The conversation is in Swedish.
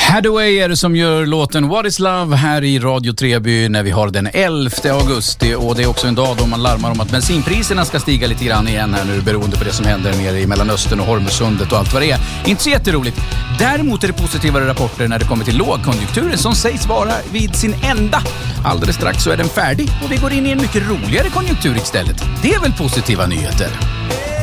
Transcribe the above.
Hathaway är det som gör låten What is Love här i Radio Treby när vi har den 11 augusti, och det är också en dag då man larmar om att bensinpriserna ska stiga lite grann igen här nu beroende på det som händer nere i Mellanöstern och Hormuzsundet och allt vad det är. Inte så jätteroligt. Däremot är det positivare rapporter när det kommer till lågkonjunkturen som sägs vara vid sin ända. Alldeles strax så är den färdig och vi går in i en mycket roligare konjunktur istället. Det är väl positiva nyheter?